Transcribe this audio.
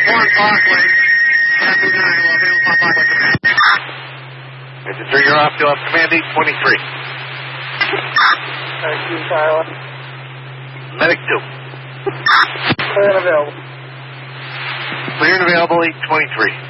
Warren Parkway. Traffic 9, available for Parkway command. Engine 3, you're off. You'll have command 823. Thank you, Tyler. Medic 2. Clear and available. Clear and available 823.